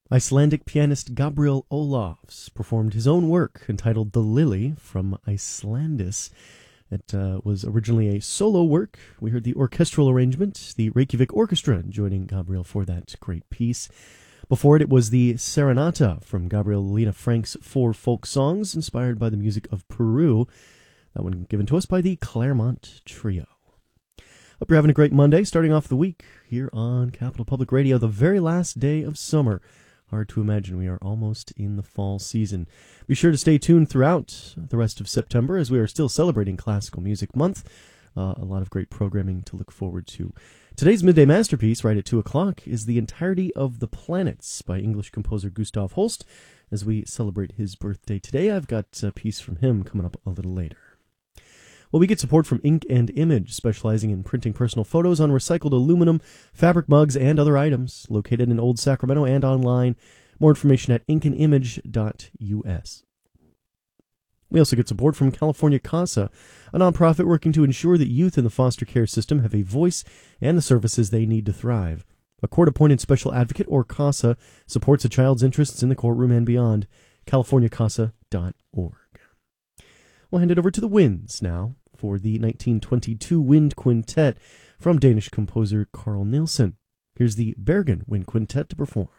Icelandic pianist Gabriel Olofs performed his own work entitled The Lily from Icelandis. It was originally a solo work. We heard the orchestral arrangement, the Reykjavik Orchestra joining Gabriel for that great piece. Before it was the Serenata from Gabriel Lena Frank's 4 folk songs inspired by the music of Peru. That one given to us by the Claremont Trio. Hope you're having a great Monday, starting off the week here on Capital Public Radio, the very last day of summer. Hard to imagine we are almost in the fall season. Be sure to stay tuned throughout the rest of September as we are still celebrating Classical Music Month. A lot of great programming to look forward to. Today's midday masterpiece, right at 2 o'clock, is The Entirety of the Planets by English composer Gustav Holst. As we celebrate his birthday today, I've got a piece from him coming up a little later. Well, we get support from Ink and Image, specializing in printing personal photos on recycled aluminum, fabric mugs, and other items, located in Old Sacramento and online. More information at inkandimage.us. We also get support from California CASA, a nonprofit working to ensure that youth in the foster care system have a voice and the services they need to thrive. A court-appointed special advocate, or CASA, supports a child's interests in the courtroom and beyond. CaliforniaCASA.org. We'll hand it over to the winds now for the 1922 Wind Quintet from Danish composer Carl Nielsen. Here's the Bergen Wind Quintet to perform.